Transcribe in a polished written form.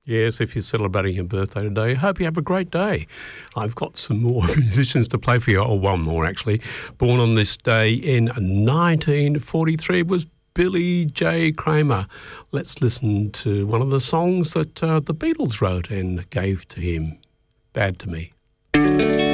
Yes, if you're celebrating your birthday today, I hope you have a great day. I've got some more musicians to play for you, or one more actually. Born on this day in 1943 was Billy J. Kramer. Let's listen to one of the songs that the Beatles wrote and gave to him, Bad to Me.